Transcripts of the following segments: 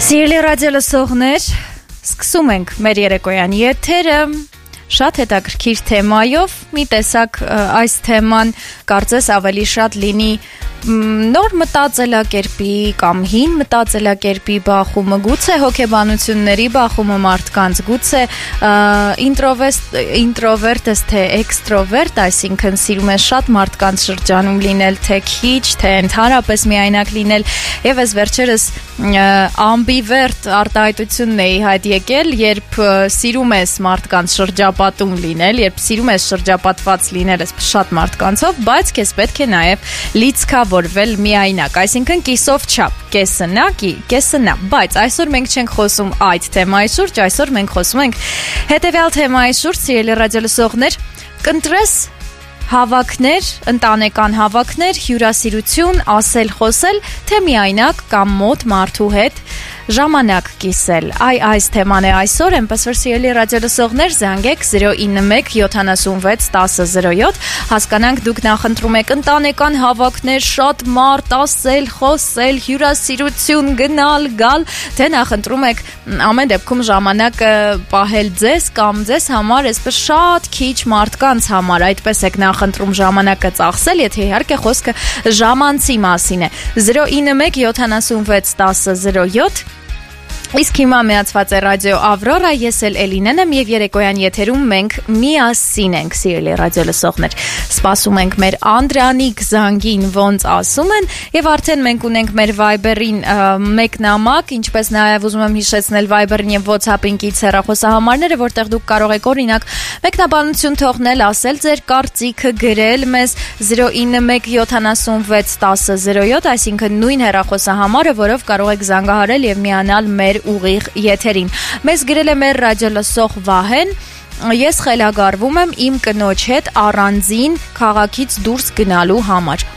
Սիրելի ռադիոլսողներ, սկսում ենք մեր երեկոյան եթերը շատ հետաքրքիր թեմայով, մի տեսակ այս թեման կարծես ավելի շատ լինի նոր մտածելակերպի կամ հին մտածելակերպի բախումը, գուցե հոգեբանությունների բախումը մարդկանց, գուցե ինտրովերտս թե էքստրովերտ, այսինքն սիրում է շատ մարդկանց շրջանում լինել, թե քիչ, թե ընդհանրապես միայնակ լինել, եւ այս վերջերս ամբիվերտ արտահայտությունն է իհայտ եկել, երբ սիրում ես մարդկանց շրջապատում լինել, երբ սիրում ես շրջապատված լինել շատ մարդկանցով, բայց քեզ պետք է նաեւ լիցքավորվել միայնակ, այսինքն կիսով չափ, կեսը նա, բայց այսօր մենք չենք խոսում այդ թեմայի շուրջ, այսօր մենք խոսում ենք հետևյալ թեմայի շուրջ, սիրելի ռադիոլսողներ, կընտրես հավաքներ, ընտանեկան հավաքներ, հյուրասիրություն, ասել, խոսել, թե միայնակ կամ մոտ մարդու հետ ժամանակ կիսել։ Այս թեման է այսօր, այնպես որ սիրելի ռադիոլսողներ, զանգեք 091 76 1007, հասկանանք դուք նախընտրում եք ընտանեկան հավաքներ, շատ մարդ, ասել, խոսել, հյուրասիրություն, գնալ, գալ, թե նախընտրում եք ամեն դեպքում ժամանակը պահել ձեզ կամ ձեզ համար այսպես շատ քիչ մարդկանց համար, այդպես եք նախընտրում ժամանակը ծախսել, եթե իհարկե խոսքը ժամանցի մասին է։ 091 76 1007 Իսկ հիմա միացված է ռադիո Ավրորա, ես Էլինեն եմ եւ երեկոյան եթերում մենք միասին ենք, սիրելի ռադիոլսողներ։ Սպասում ենք մեր Անդրանիկ զանգին, ոնց ասում են, եւ արդեն մենք ունենք մեր Viber-ին մեկնամակ, ինչպես նաեւ ուզում եմ հիշեցնել Viber-ին եւ WhatsApp-ին կից հեռախոսահամարները, որտեղ դուք կարող եք օրինակ մեկնաբանություն թողնել, ասել ձեր կարծիքը, գրել մեզ 091 76 1007, այսինքն նույն հեռախոսահամարը, որով կարող եք զանգահարել եւ միանալ մեր ուղիղ եթերին։ Մեզ գրել է մեր ռադիոլսող Վահեն, ես խելագարվում եմ իմ կնոջ հետ առանձին քաղաքից դուրս գնալու համար։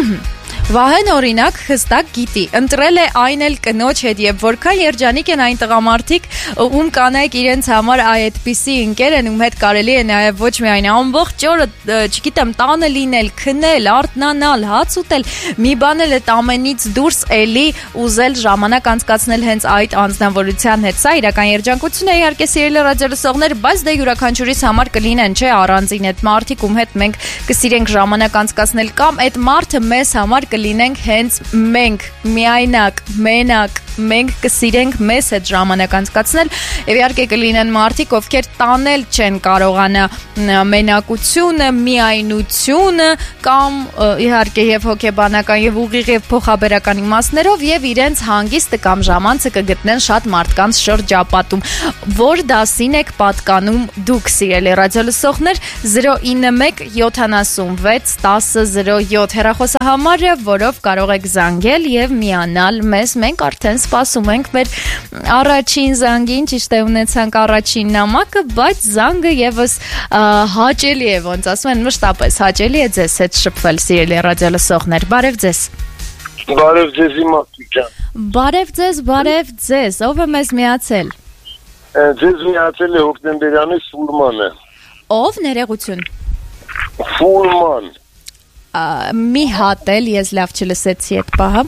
Վահեն օրինակ հստակ գիտի, ընտրել է այն էլ կնոջ հետ եւ որքան երջանիկ են այն տղամարդիկ, ում կանայք իրենց համար այդպիսի ընկեր են, ում հետ կարելի է նաեւ ոչ միայն ամբողջ օրը, չգիտեմ, տանը լինել, քնել, արթնանալ, հաց ուտել, մի բան էլ այդ ամենից դուրս էլի ուզել ժամանակ անցկացնել հենց այդ անձնավորության հետ։ Սա իրական երջանկություն է, իհարկե սիրելի ռադիոլսողներ, բայց դե յուրաքանչյուրիս համար կլինեն, չէ, առանձին այդ մարդիկ, ում հետ մենք կսիրենք ժամանակ անցկացնել կամ այդ մարդը մեզ համար լինենք հենց մենք, միայնակ, մենակ, մենք կսիրենք մեզ հետ ժամանակ անցկացնել եւ իհարկե կլինեն մարդիկ, ովքեր տանել չեն կարողանա մենակությունը, միայնությունը կամ իհարկե եւ հոգեբանական եւ ուղիղ եւ փոխաբերական իմաստներով եւ իրենց հանգիստը կամ ժամանցը կգտնեն շատ մարդկանց շրջապատում։ Որ դասին եք պատկանում դուք, սիրելի ռադիոլսողներ, 091 76 1007 հեռախոսահամարը, որով կարող եք զանգել եւ միանալ մեզ, մենք արդեն սպասում ենք մեր առաջին զանգին, ճիշտ է ունեցանք առաջին նամակը, բայց զանգը եւս հաճելի է, ոնց ասում են, մշտապես հաճելի է ձեզ հետ շփվել, սիրելի ռադիոլսողներ, բարև ձեզ։ Բարև ձեզ իմ աղջիկան։ Բարև ձեզ, ով է մեզ միացել։ Ձեզ միացել է Հոկտեմբերյանի Ֆուրմանը։ Ով, ներողություն։ Ֆուրման։ Մի հատ էլ ես լավ չլսեցի այդ պահը։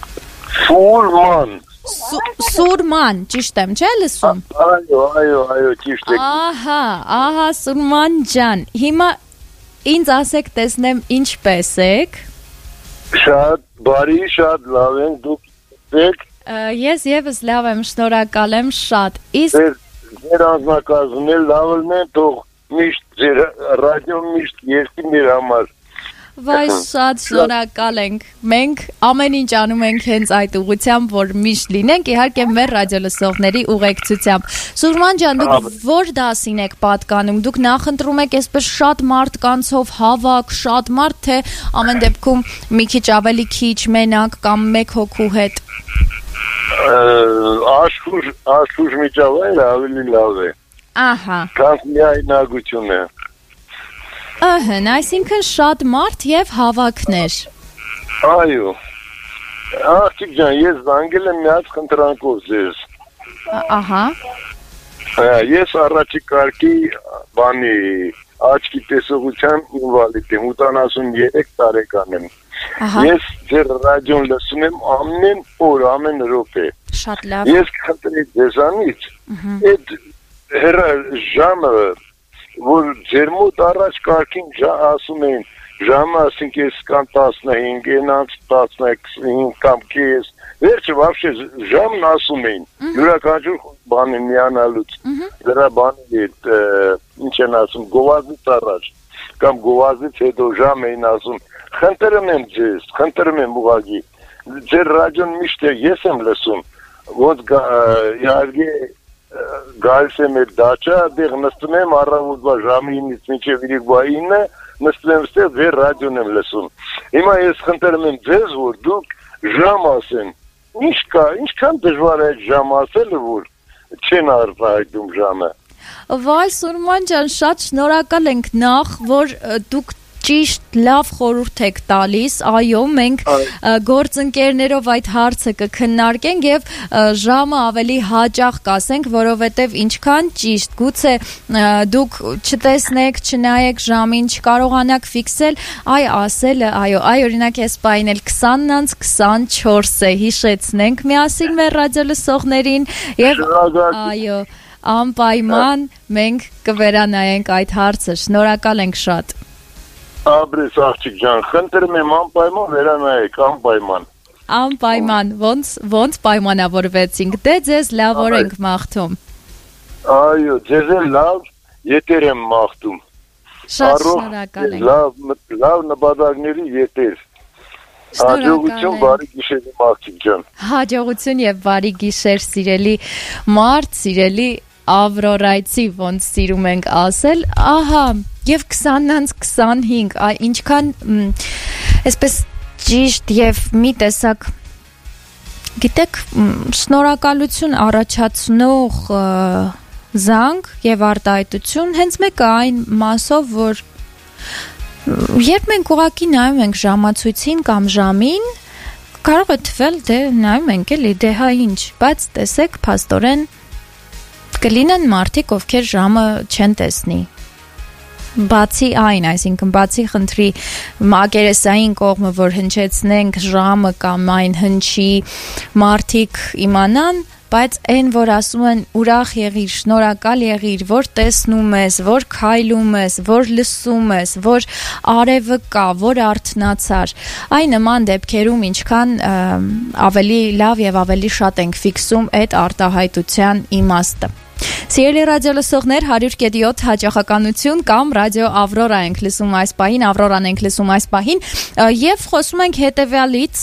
Ֆուրման։ Սուրման, ճիշտ եմ, չէ՞ լսում։ Այո, ճիշտ եք։ Ահա, Սուրման ջան։ Հիմա ինձ ասեք, տեսնեմ ինչպես եք։ Շատ բարի, շատ լավ են, դուք եք։ Ես եւս լավ եմ, շնորհակալ եմ շատ։ Ձեր անձնակազմն էլ լավն է, թող միշտ ձեր ռադիոն միշտ երկի մեր համար։ Վայ, շատ շնորհակալ ենք։ Մենք ամեն ինչ անում ենք հենց այդ ուղղությամբ, որ միշտ լինենք, իհարկե մեր ռադիոլսողների ուղեկցությամբ։ Սուրման ջան, դուք որ դասին եք պատկանում։ Դուք նախընտրում եք այսպես շատ մարդկանցով հավաք, շատ մարդ, թե ամեն դեպքում մի քիչ ավելի քիչ, մենակ կամ մեկ հոգու հետ։ Աշխուժ միջավայրը ավելի լավ է։ Ահա։ Քան միայնագությունը։ Այսինքն շատ մարդ եւ հավաքներ։ Այո։ Աղջիկ ջան, ես զանգել եմ մի հատ խնդրանքով ձեզ։ Ահա։ Ես առաջի կարգի աչքի տեսողության ինվալիդ եմ, 83 տարեկան եմ։ Ես ձեր ռադիոն լսում եմ ամեն օր, ամեն րոպե։ Շատ լավ։ Ես կխնդրեի ձեզանից այդ հերա ժամը, որ ձեր մոտ առաջ կարգին ասում էին ժամը, ասենք ես կան 15, ենանց 15 կամ կես, վերջը вообще ժամն ասում էին, յուրաքանչյուր բանի միանալուց, դրա բանի հետ, ինչ են ասում, գովազդից առաջ, կամ գովազդից հետո ժամ էին ասում, խնդրում եմ ձեզ, խնդրում եմ ուղղակի, ձեր ռադիոն միշտ ես եմ լսում, ոնց իհարկե գալիս եմ այդ դաչա, դեղ նստում եմ առավոտվա ժամը 9-ից մինչև 9-ը, նստում եմ ստեղ ձեր ռադիոն եմ լսում։ Հիմա ես խնդրում եմ ձեզ, որ դուք ժամ ասեն, ինչքան դժվար է այդ ժամ ասելը, որ չեն արտահայտում ժամը։ Վայ Սուրման ջան, շատ շնորհակալ ենք նախ, որ դուք ճիշտ լավ խորհուրդ եք տալիս, այո, մենք գործընկերներով այդ հարցը կքննարկենք եւ ժամը ավելի հաճախ կասենք, որովհետեւ ինչքան ճիշտ, գուցե դուք չտեսնեք, չնայեք ժամին, չկարողանաք ֆիքսել, ասելը, այո, օրինակ այս պահին էլ 20:24 է, հիշեցնենք միասին մեր ռադիո լսողներին եւ այո, անպայման մենք կվերանայենք այդ հարցը, շնորհակալ ենք շատ։ Աբրես աղջիկ ջան, խնդրում եմ անպայման վերանայեք, անպայման։ Անպայման, ոնց պայմանավորվեցինք, դե ձեզ լավ օր ենք մաղթում։ Այո, ձեզ էլ լավ ետեր եմ մաղթում։ Շատ շնորհակալ ենք։ Լավ նպատակների ետեր։ Հաջողություն, բարի գիշեր աղջիկ ջան։ Հաջողություն եւ բարի գիշեր, սիրելի մարդ, սիրելի Ավրորայցի, ոնց սիրում ենք ասել, ահա, եւ 20:25, ինչքան այսպես ճիշտ եւ մի տեսակ, գիտեք, շնորհակալություն առաջացնող զանգ եւ արտահայտություն հենց մեկը այն մասով, որ երբ մենք ուղղակի նայում ենք ժամացույցին կամ ժամին, կարող է թվել, դե նայում ենք էլի, դե հա ինչ, բայց տեսեք, փաստորեն կլինեն մարդիկ, ովքեր ժամը չեն տեսնի։ Բացի այն, այսինքն բացի խնդրի մակերեսային կողմը, որ հնչեցնենք ժամը կամ այն հնչի, մարդիկ իմանան, բայց այն, որ ասում են ուրախ եղիր, շնորհակալ եղիր, որ տեսնում ես, որ քայլում ես, որ լսում ես, որ արևը կա, որ արթնացար, այն նման դեպքերում ինչքան ավելի լավ եւ ավելի շատ ենք ֆիքսում այդ արտահայտության իմաստը։ Սիրելի ռադիո լսողներ, 100.7 հաճախականություն կամ ռադիո Ավրորա ենք լսում այս պահին, Ավրորան ենք լսում այս պահին եւ խոսում ենք հետեւյալից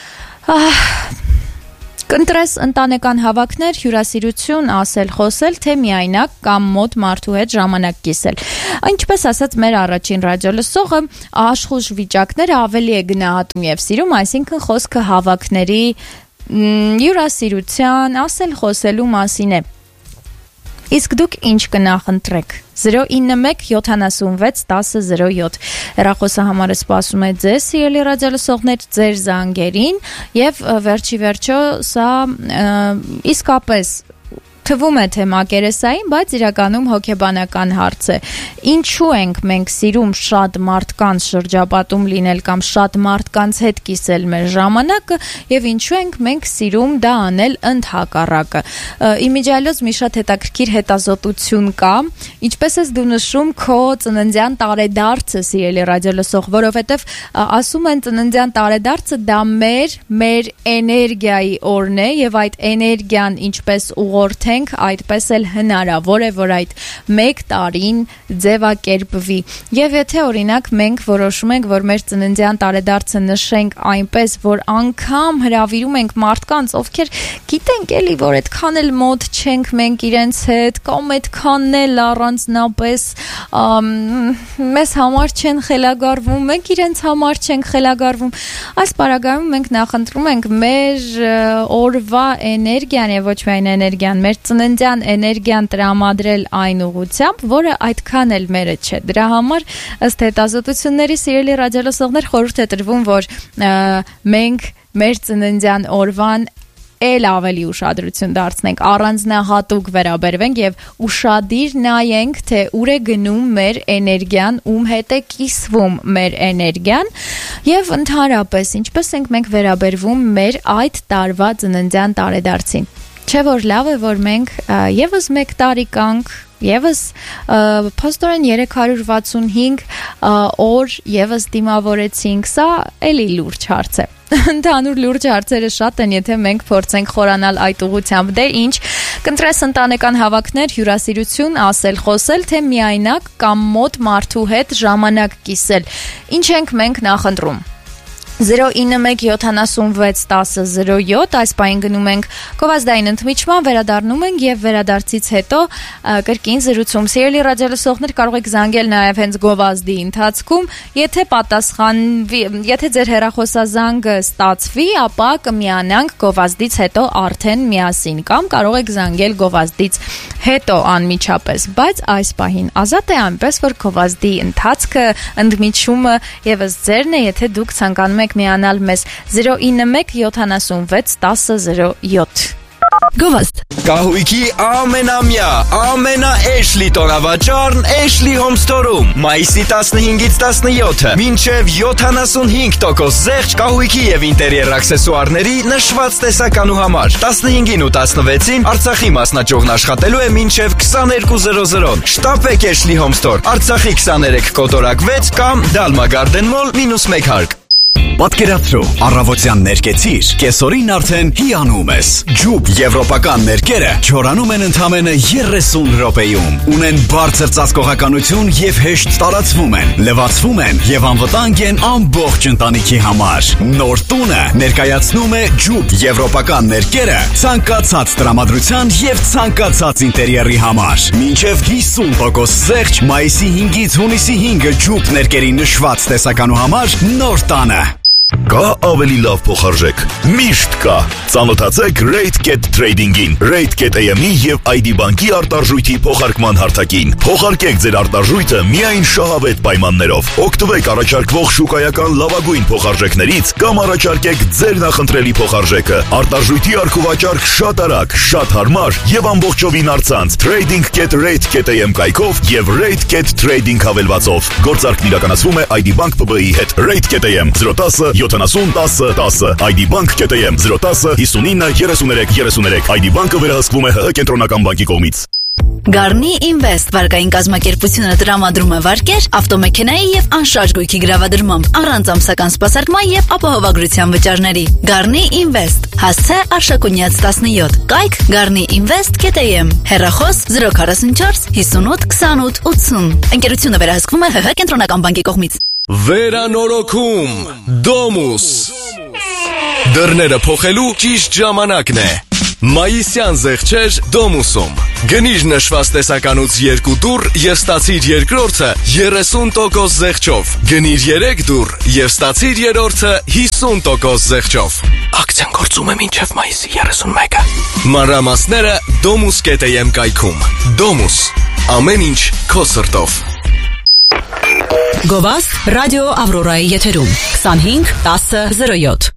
կընտրես ընտանեկան հավաքներ, հյուրասիրություն, ասել, խոսել, թե միայնակ կամ մոտ մարդու հետ ժամանակ կիսել։ Ինչպես ասաց մեր առաջին ռադիո լսողը, աշխուժ վիճակները ավելի է գնահատում եւ սիրում, այսինքն խոսքը հավաքների, հյուրասիրության, ասել, խոսելու մասին է։ Իսկ դուք ինչ կնախընտրեք 091 76 10 07 հեռախոսահամարը սպասում է ձեզ սիրելի ռադիոլսողներ ձեր զանգերին եւ վերջի վերջո սա իսկապես թվում է թե մակերեսային, բայց իրականում հոգեբանական հարց է։ Ինչու ենք մենք սիրում շատ մարդկանց շրջապատում լինել կամ շատ մարդկանց հետ կիսել մեր ժամանակը եւ ինչու ենք մենք սիրում դա անել ընդհակառակը։ Իմիջիալոց մի շատ հետաքրքիր հետազոտություն կա, ինչպես ես դու նշում քո ծննդյան տարեդարձը սիրելի ռադիոլսող, որովհետեւ ասում են ծննդյան տարեդարձը դա մեր էներգիայի օրն է եւ այդ էներգիան ինչպես ուղղորդենք այդպես էլ հնարավոր է որ այդ մեկ տարին ձևակերպվի եւ եթե օրինակ մենք որոշում ենք որ մեր ծննդյան տարեդարձը նշենք այնպես որ անգամ հրավիրում ենք մարդկանց ովքեր գիտենք էլի որ այդքան էլ մոտ չենք մենք իրենց հետ կամ այդքանն էլ առանձնապես մեզ համար չեն խելագարվում մենք իրենց համար չենք խելագարվում այս պարագայում մենք նախընտրում ենք մեր օրվա էներգիան եւ ոչ միայն էներգիան մեր ծննդյան էներգիան տրամադրել այն ուղղությամբ, որը այդքան էլ մերը չէ։ Դրա համար ըստ հետազոտությունների սիրելի ռադիոլսողներ խորհուրդ է տրվում, որ մենք մեր ծննդյան օրվան էլ ավելի ուշադրություն դարձնենք, առանձնահատուկ վերաբերվենք եւ ուշադիր նայենք, թե ուր է գնում մեր էներգիան, ում հետ է կիսվում մեր էներգիան եւ ընդհանրապես ինչպես ենք մենք վերաբերվում մեր այդ տարվա ծննդյան տարեդարձին։ Չէ որ լավ է, որ մենք եւս 1 տարի կանք, եւս փաստորեն 365 օր եւս դիմավորեցինք, սա էլի լուրջ հարց է։ Ընդհանուր լուրջ հարցերը շատ են, եթե մենք փորձենք խորանալ այդ ուղղությամբ, դե ինչ, կընտրես ընտանեկան հավաքներ, հյուրասիրություն, ասել, խոսել, թե միայնակ կամ մոտ մարդու հետ ժամանակ կիսել։ Ինչ ենք մենք նախընտրում։ 091761007 այս պահին գնում ենք գովազդային ընդմիջման, վերադառնում ենք եւ վերադարձից հետո կրկին զրուցում։ Սիրելի ռադիոլսողներ, կարող եք զանգել նաեւ հենց գովազդի ընթացքում, եթե ձեր հեռախոսազանգը ստացվի, ապա կմիանանք գովազդից հետո արդեն միասին, կամ կարող եք զանգել գովազդից հետո անմիջապես, բայց այս պահին ազատ է այնպես, որ գովազդի ընթացքը, ընդմիջումը եւս ձերն է, եթե դուք ցանկանում եք միանալ մեզ 091761007 Գովազդ Կահույքի ամենամյա, ամենաէշլի տոնավաճառն Էշլի Հոմստորում մայիսի 15-ից 17-ը մինչև 75% զեղչ կահույքի եւ ինտերիեր աքսեսուարների նշված տեսականու համար 15-ին ու 16-ին Արցախի մասնաճյուղն աշխատելու է մինչև 22:00 Շտապեք Էշլի Հոմստոր Արցախի 23 կոտորակ 6 կամ Դալմա Գարդեն մոլ -1 հարկ Պատկերացրու, առավոտյան ներկեցիր, կեսօրին արդեն հիանում ես։ Ջուբ եվրոպական ներկերը չորանում են ընդամենը 30 րոպեում, ունեն բարձր ծածկողականություն եւ հեշտ տարածվում են, լվացվում են եւ անվտանգ են ամբողջ ընտանիքի համար։ Նոր տունը ներկայացնում է Ջուբ եվրոպական ներկերը ցանկացած տրամադրության եւ ցանկացած ինտերիերի համար։ Մինչև 50% զեղչ մայիսի 5-ից հունիսի 5-ը Ջուբ ներկերի նշված տեսականու համար նոր տանը։ Կա ավելի լավ փոխարժեք։ Միշտ կա։ Ծանոթացեք RateGet Trading-ին, RateGet-ի եւ ID բանկի արտարժույթի փոխարկման հարթակին։ Փոխարկեք ձեր արտարժույթը միայն շահավետ պայմաններով։ Օգտվեք առաջարկվող շուկայական լավագույն փոխարժեքներից կամ առաջարկեք ձեր նախընտրելի փոխարժեքը։ Արտարժույթի առքուվաճառք շատ արագ, շատ հարմար եւ ամբողջովին առցանց Trading-Get RateGet-am կայքով եւ RateGet Trading հավելվածով։ Գործարքն իրականացվում է ID Bank PB-ի հետ։ RateGet-am 010 701010 ID Bank-am 010 593333 ID Bank-ը վերահսկվում է ՀՀ կենտրոնական բանկի կողմից։ Garni Invest վարկային կազմակերպությունը տրամադրում է վարկեր, ավտոմեքենայի եւ անշարժ գույքի գրավադրմամբ, առանց ամսական սպասարկման եւ ապահովագրության վճարների։ Garni Invest հասցե Արշակունյաց 17 կայք garniinvest.am հեռախոս 044 58 28 80 Ընկերությունը վերահսկվում է ՀՀ կենտրոնական բանկի կողմից։ Վերանորոգում Domus Դռները փոխելու ճիշտ ժամանակն է Մայիսյան զեղչեր Domus-ում Գնիր նշված տեսականուց 2 դուռ եւ ստացիր երկրորդը 30% զեղչով Գնիր 3 դուռ եւ ստացիր երրորդը 50% զեղչով Ակցիան գործում է մինչև մայիսի 31-ը Մանրամասները domus.am կայքում Domus Ամեն ինչ քո սրտով Գովազդ ռադիո Ավրորայի եթերում 25 10 07